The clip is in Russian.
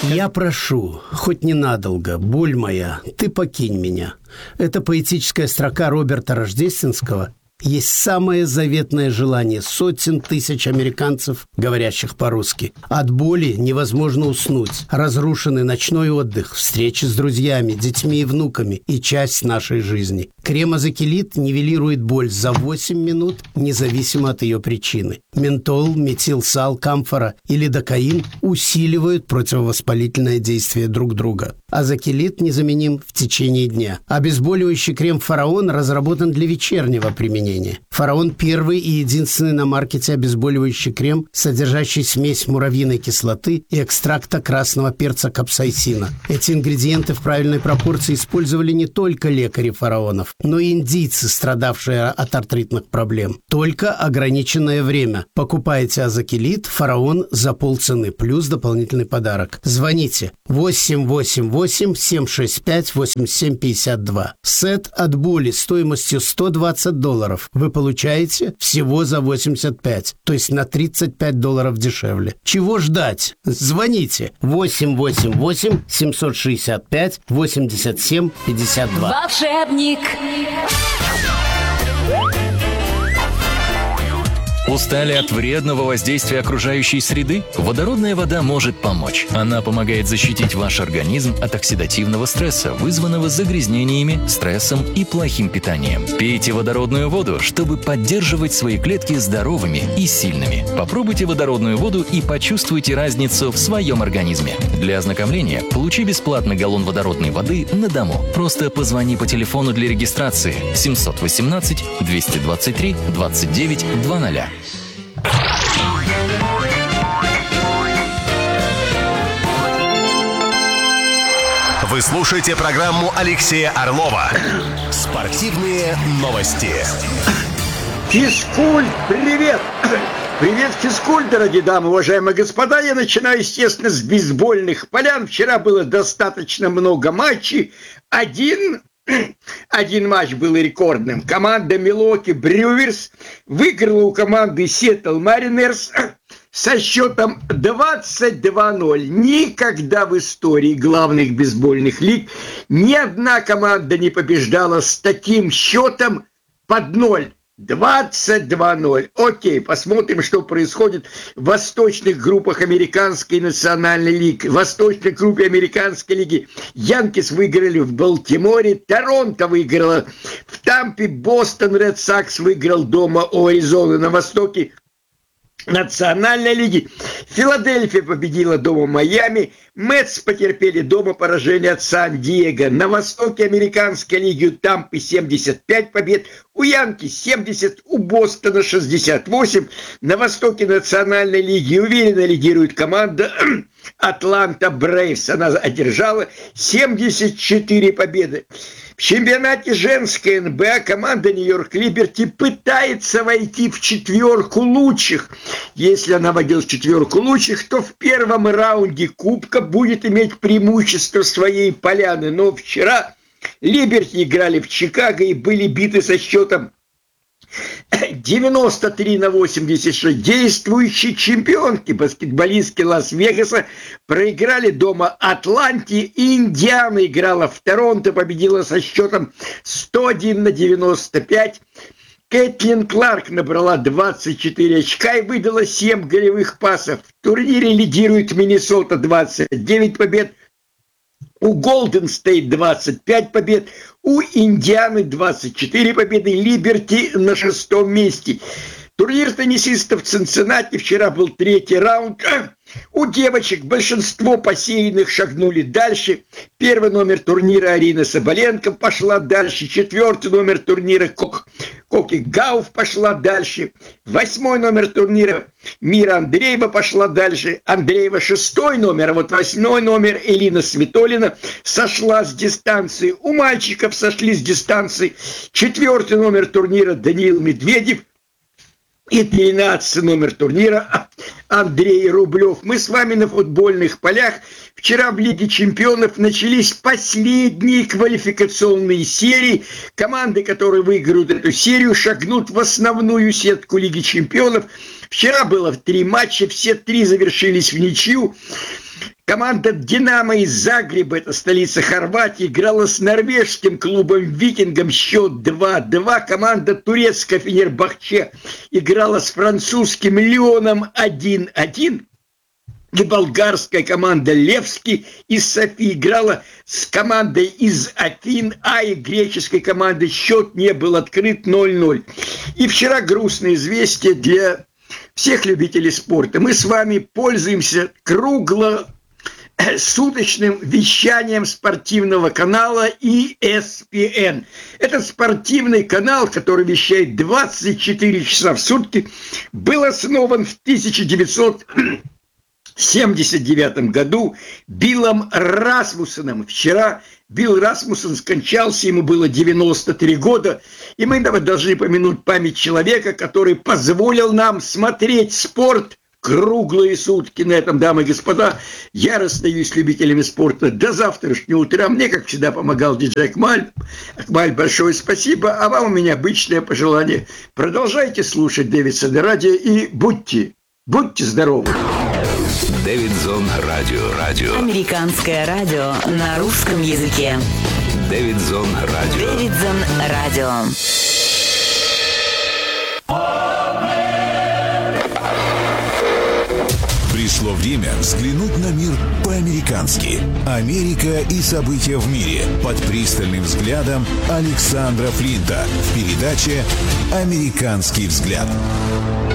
Я прошу, хоть ненадолго, боль моя, ты покинь меня. Это поэтическая строка Роберта Рождественского есть самое заветное желание сотен тысяч американцев, говорящих по-русски. От боли невозможно уснуть. Разрушенный ночной отдых, встречи с друзьями, детьми и внуками и часть нашей жизни. Крем Азакелит нивелирует боль за 8 минут, независимо от ее причины. Ментол, метилсал, камфора и лидокаин усиливают противовоспалительное действие друг друга. Азакелит незаменим в течение дня. Обезболивающий крем «Фараон» разработан для вечернего применения. «Фараон» – первый и единственный на маркете обезболивающий крем, содержащий смесь муравьиной кислоты и экстракта красного перца капсаицина. Эти ингредиенты в правильной пропорции использовали не только лекари фараонов, но и индийцы, страдавшие от артритных проблем. Только ограниченное время. Покупайте Азакелит «Фараон» за полцены, плюс дополнительный подарок. Звоните 888-765-8752. Сет от боли стоимостью $120 вы получаете всего за 85, то есть на $35 дешевле. Чего ждать? Звоните 888-765-8752. Волшебник. Устали от вредного воздействия окружающей среды? Водородная вода может помочь. Она помогает защитить ваш организм от оксидативного стресса, вызванного загрязнениями, стрессом и плохим питанием. Пейте водородную воду, чтобы поддерживать свои клетки здоровыми и сильными. Попробуйте водородную воду и почувствуйте разницу в своем организме. Для ознакомления получи бесплатно галлон водородной воды на дому. Просто позвони по телефону для регистрации 718 223 29 00. Вы слушаете программу Алексея Орлова «Спортивные новости». Физкульт, привет! Привет, физкульт, дорогие дамы, уважаемые господа. Я начинаю, естественно, с бейсбольных полян. Вчера было достаточно много матчей. Один матч был рекордным. Команда Милуоки Брюверс выиграла у команды Сиэтл Маринерс со счетом 22-0. Никогда в истории главных бейсбольных лиг ни одна команда не побеждала с таким счетом под ноль. 22-0. Окей, посмотрим, что происходит в восточных группах Американской национальной лиги. В восточной группе Американской лиги Янкис выиграли в Балтиморе, Торонто выиграла в Тампе, Бостон Ред Сокс выиграл дома у Аризоны. На востоке Национальной лиги Филадельфия победила дома Майами, Мэтс потерпели дома поражение от Сан-Диего. На востоке Американской лиги у Тампы 75 побед, у Янки 70, у Бостона 68. На востоке Национальной лиги уверенно лидирует команда Атланта Брейвс. Она одержала 74 победы. В чемпионате женской НБА команда Нью-Йорк Либерти пытается войти в четверку лучших. Если она войдет в четверку лучших, то в первом раунде Кубка будет иметь преимущество своей поляны. Но вчера Либерти играли в Чикаго и были биты со счетом 93-86. Действующие чемпионки, баскетболистки Лас-Вегаса, проиграли дома Атланте, и Индиана играла в Торонто, победила со счетом 101-95. Кэтлин Кларк набрала 24 очка и выдала 7 голевых пасов. В турнире лидирует Миннесота, 29 побед. У Голден Стейт 25 побед, у Индианы 24 победы, Либерти на 6-м месте. Турнир теннисистов в Цинциннати, вчера был третий раунд. У девочек большинство посеянных шагнули дальше. Первый номер турнира Арина Соболенко пошла дальше. Четвертый номер турнира Коки Гауф пошла дальше. 8-й номер турнира Мира Андреева пошла дальше. Андреева 6-й номер, а вот 8-й номер Элина Светолина сошла с дистанции. У мальчиков сошли с дистанции. 4-й номер турнира Даниил Медведев. И 13 номер турнира Андрей Рублев. Мы с вами на футбольных полях. Вчера в Лиге чемпионов начались последние квалификационные серии. Команды, которые выиграют эту серию, шагнут в основную сетку Лиги чемпионов. Вчера было 3 матча, все 3 завершились в ничью. Команда «Динамо» из Загреба, это столица Хорватии, играла с норвежским клубом «Викингом», счет 2-2. Команда турецкая «Фенербахче» играла с французским «Лионом» 1-1. И болгарская команда «Левский» из Софии играла с командой из Афин, а и греческой командой счет не был открыт 0-0. И вчера грустное известие для всех любителей спорта. Мы с вами пользуемся круглосуточным вещанием спортивного канала ESPN. Этот спортивный канал, который вещает 24 часа в сутки, был основан в 1979 году Биллом Расмуссеном. Вчера Билл Расмуссен скончался, ему было 93 года. И мы должны помянуть память человека, который позволил нам смотреть спорт круглые сутки. На этом, дамы и господа, я расстаюсь с любителями спорта до завтрашнего утра. Мне, как всегда, помогал диджей Акмаль. Акмаль, большое спасибо. А вам у меня обычное пожелание. Продолжайте слушать Дэвидсон радио и будьте здоровы. Дэвидсон радио. Американское радио на русском языке. Дэвидсон радио. Пришло время взглянуть на мир по-американски. Америка и события в мире под пристальным взглядом Александра Флинта в передаче «Американский взгляд».